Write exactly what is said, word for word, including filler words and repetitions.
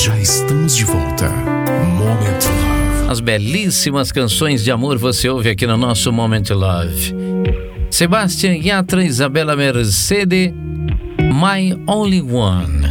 Já estamos de volta. Moment Love. As belíssimas canções de amor você ouve aqui no nosso Moment Love. Sebastian Yatra, Isabela Mercedes, My Only One.